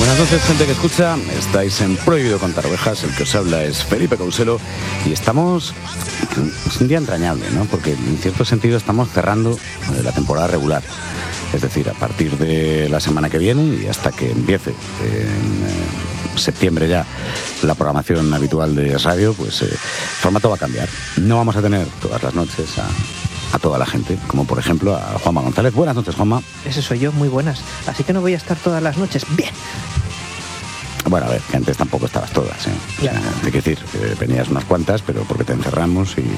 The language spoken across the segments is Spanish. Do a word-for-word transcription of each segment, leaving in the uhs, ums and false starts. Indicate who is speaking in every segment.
Speaker 1: Buenas noches, gente que escucha. Estáis en Prohibido Contar Ovejas. El que os habla es Felipe Couselo y estamos... Es un día entrañable, ¿no? Porque en cierto sentido estamos cerrando la temporada regular. Es decir, a partir de la semana que viene y hasta que empiece en septiembre ya la programación habitual de radio, pues eh, el formato va a cambiar. No vamos a tener todas las noches a... a toda la gente, como por ejemplo a Juanma González. Buenas noches, Juanma.
Speaker 2: Ese soy yo, muy buenas. Así que no voy a estar todas las noches. Bien.
Speaker 1: Bueno, a ver, que antes tampoco estabas todas, ¿eh? Ya. O sea, hay que decir, que venías unas cuantas, pero porque te encerramos y...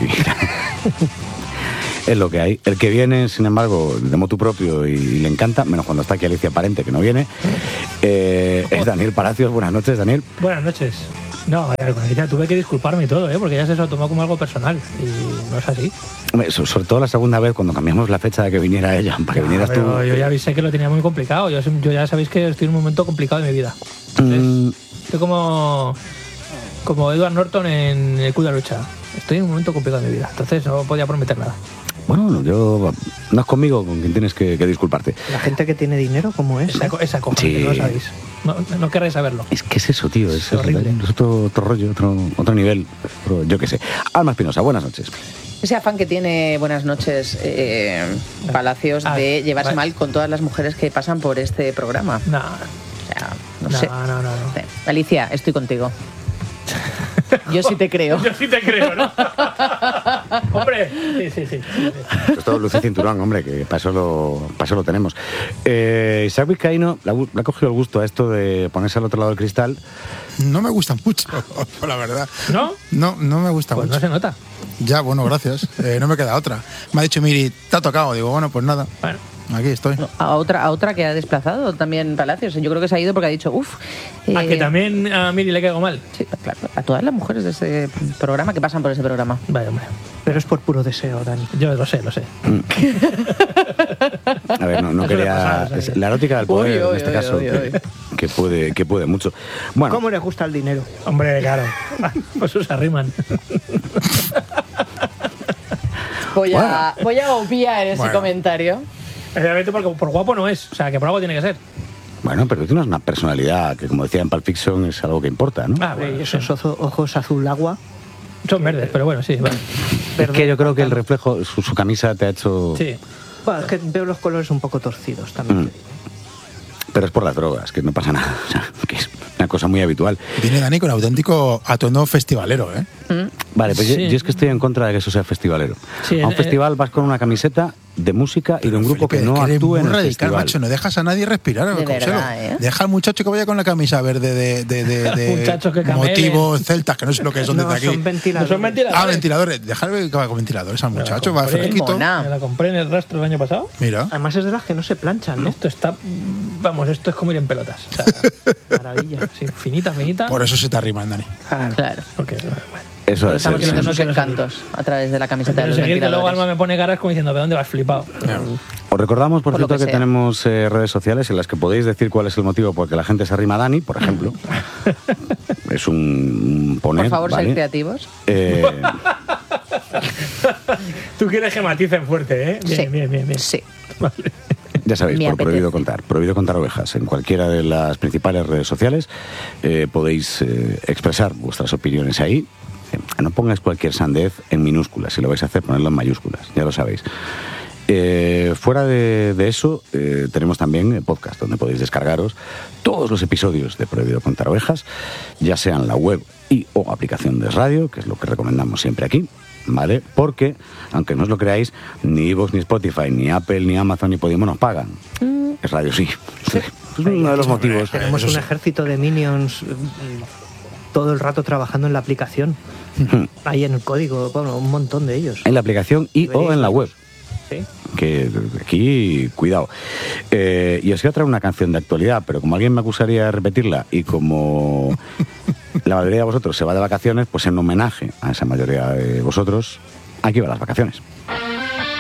Speaker 1: es lo que hay. El que viene, sin embargo, de motu propio y le encanta, menos cuando está aquí Alicia Parente, que no viene, eh, es Daniel Palacios. Buenas noches, Daniel.
Speaker 3: Buenas noches. No, ya tuve que disculparme y todo, ¿eh? Porque ya se lo tomó como algo personal y no es así.
Speaker 1: Sobre todo la segunda vez, cuando cambiamos la fecha de que viniera ella, para que
Speaker 3: no,
Speaker 1: vinieras tú.
Speaker 3: Yo ya avisé que lo tenía muy complicado. Yo, yo ya sabéis que estoy en un momento complicado de mi vida.
Speaker 1: Mm.
Speaker 3: Estoy como, como Edward Norton en El Club de la Lucha. Estoy en un momento complicado de mi vida. Entonces no podía prometer nada.
Speaker 1: Bueno, yo no es conmigo con quien tienes que, que disculparte.
Speaker 2: La gente que tiene dinero, ¿cómo es?
Speaker 3: Esa, esa cosa, sí. No lo sabéis. No, no querréis saberlo.
Speaker 1: Es que es eso, tío. Es,
Speaker 3: es horrible.
Speaker 1: Es otro, otro rollo, otro, otro nivel. Otro, yo qué sé. Alma Espinosa, buenas noches.
Speaker 4: Ese afán que tiene, buenas noches, eh, Palacios, ah, de llevarse vale. mal con todas las mujeres que pasan por este programa.
Speaker 3: No.
Speaker 4: O sea, no,
Speaker 3: no
Speaker 4: sé.
Speaker 3: No, no, no.
Speaker 4: Alicia, estoy contigo. Yo sí te creo.
Speaker 3: Yo sí te creo, ¿no? Hombre, sí, sí, sí. sí.
Speaker 1: Esto es todo luz y cinturón, hombre, que para eso lo, para eso lo tenemos. Eh, Isaac Vizcaíno le ha, le ha cogido el gusto a esto de ponerse al otro lado del cristal.
Speaker 5: No me gusta mucho, la verdad.
Speaker 3: ¿No?
Speaker 5: No, no me gusta
Speaker 3: pues
Speaker 5: mucho.
Speaker 3: No se nota.
Speaker 5: Ya, bueno, gracias. Eh, no me queda otra. Me ha dicho Miri, ¿te ha tocado? Digo, bueno, pues nada.
Speaker 3: Bueno.
Speaker 5: Aquí estoy.
Speaker 4: A otra, a otra que ha desplazado también Palacios. Yo creo que se ha ido porque ha dicho, uff.
Speaker 3: Eh, ¿A que también a Miri le caigo mal?
Speaker 4: Sí, claro. A todas las mujeres de ese programa que pasan por ese programa.
Speaker 3: Vaya, hombre.
Speaker 2: Pero es por puro deseo, Dani.
Speaker 3: Yo lo sé, lo sé.
Speaker 1: A ver, no, no quería... Pasar, es la erótica del poder, uy, uy, en este uy, caso, uy, uy. Que, que, puede, que puede mucho. Bueno.
Speaker 2: ¿Cómo le gusta el dinero?
Speaker 3: Hombre, claro. Pues se arriman.
Speaker 4: Voy a, bueno. voy a obviar ese bueno. comentario.
Speaker 3: Obviamente porque por guapo no es, o sea, que por algo tiene que ser.
Speaker 1: Bueno, pero tú tienes una personalidad que, como decía en Pulp Fiction, es algo que importa, ¿no?
Speaker 2: Ah, bueno, esos ojos azul agua.
Speaker 3: Son verdes, pero bueno, sí. Bueno.
Speaker 1: Es que yo creo que el reflejo, su, su camisa te ha hecho...
Speaker 3: Sí.
Speaker 2: Bueno, es que veo los colores un poco torcidos también. Mm.
Speaker 1: Pero es por las drogas, que no pasa nada. O sea, que es una cosa muy habitual.
Speaker 5: Viene Dani con auténtico atuendo festivalero, ¿eh?
Speaker 1: Mm. Vale, pues sí. yo, yo es que estoy en contra de que eso sea festivalero.
Speaker 3: Sí,
Speaker 1: a un
Speaker 3: eh,
Speaker 1: festival vas con una camiseta de música y de un grupo
Speaker 5: Felipe,
Speaker 1: que no
Speaker 5: que
Speaker 1: actúe en el
Speaker 5: radical,
Speaker 1: festival.
Speaker 5: Macho, no dejas a nadie respirar.
Speaker 4: De verdad, ¿eh?
Speaker 5: Deja al muchacho que vaya con la camisa verde de, de, de, de
Speaker 3: que
Speaker 5: motivos celtas, que no sé lo que son
Speaker 2: no,
Speaker 5: desde aquí.
Speaker 2: Son ventiladores.
Speaker 3: No son ventiladores.
Speaker 5: Ah, ventiladores. Dejar que vaya con ventiladores al muchacho, va fresquito.
Speaker 3: Me la compré en el rastro el año pasado.
Speaker 5: Mira.
Speaker 2: Además es de las que no se planchan, ¿no?
Speaker 3: Esto está... Vamos, esto es como ir en pelotas. O sea,
Speaker 2: maravilla.
Speaker 3: Sí, finita, finita.
Speaker 5: Por eso se te arriman, Dani.
Speaker 4: Claro. claro.
Speaker 3: Porque, bueno.
Speaker 1: Eso es.
Speaker 4: Estamos viendo sus encantos a través de la camiseta de los
Speaker 3: seguir que luego
Speaker 4: ventiladores.
Speaker 3: Alma me pone caras como diciendo, ¿de dónde vas flipado?
Speaker 5: Yeah.
Speaker 1: Os recordamos, por,
Speaker 4: Por
Speaker 1: cierto,
Speaker 4: que,
Speaker 1: que, que tenemos eh, redes sociales en las que podéis decir cuál es el motivo por que la gente se arrima a Dani, por ejemplo. Es un, un poner,
Speaker 4: Por favor,
Speaker 1: ¿vale?
Speaker 4: seid creativos.
Speaker 1: Eh...
Speaker 3: Tú quieres que maticen fuerte, ¿eh? Bien,
Speaker 4: sí.
Speaker 3: bien, bien, bien.
Speaker 4: Sí.
Speaker 1: Vale. Ya sabéis,
Speaker 4: Me
Speaker 1: por
Speaker 4: apetece.
Speaker 1: Prohibido Contar. Prohibido Contar Ovejas. En cualquiera de las principales redes sociales eh, podéis eh, expresar vuestras opiniones ahí. Eh, no pongáis cualquier sandez en minúsculas. Si lo vais a hacer, ponedlo en mayúsculas. Ya lo sabéis. Eh, fuera de, de eso, eh, tenemos también el podcast, donde podéis descargaros todos los episodios de Prohibido Contar Ovejas, ya sea en la web y o aplicación de radio, que es lo que recomendamos siempre aquí. ¿Vale? Porque, aunque no os lo creáis, ni iVoox, ni Spotify, ni Apple, ni Amazon, ni Podimo nos pagan. Mm. Es radio, sí. sí. Es uno de los motivos.
Speaker 2: Tenemos un ejército de minions todo el rato trabajando en la aplicación. Mm. Ahí en el código, bueno, un montón de ellos.
Speaker 1: En la aplicación y o en la web.
Speaker 2: Sí.
Speaker 1: Que aquí, cuidado. Eh, y os voy a traer una canción de actualidad, pero como alguien me acusaría de repetirla y como la mayoría de vosotros se va de vacaciones, pues en homenaje a esa mayoría de vosotros, aquí van las vacaciones.